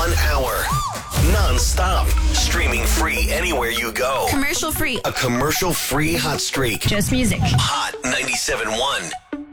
1 hour. Non-stop. Streaming free anywhere you go. Commercial free. A commercial-free hot streak. Just music. Hot 97.1.